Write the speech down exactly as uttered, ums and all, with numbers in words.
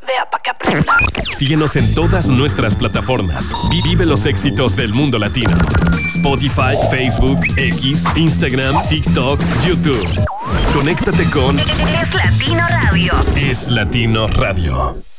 Vea pa' que aprenda. Síguenos en todas nuestras plataformas. Vive los éxitos del mundo latino. Spotify, Facebook, X, Instagram, TikTok, YouTube. Conéctate con Es Latino Radio. Es Latino Radio.